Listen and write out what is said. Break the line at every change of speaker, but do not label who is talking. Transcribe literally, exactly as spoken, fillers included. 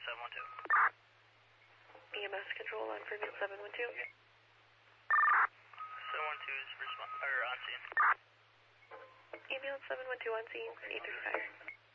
seven one two.
E M S control on Freeman seven one two.
seven one two is respon or on scene.
Ambulance seven one two on scene, eight thirty-five.